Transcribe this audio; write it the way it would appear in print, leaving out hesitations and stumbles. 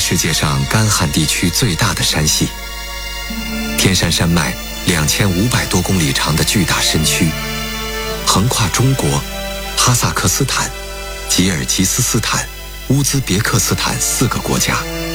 世界上干旱地区最大的山系，天山山脉2500多公里长的巨大身躯，横跨中国、哈萨克斯坦、吉尔吉斯斯坦、乌兹别克斯坦4个国家。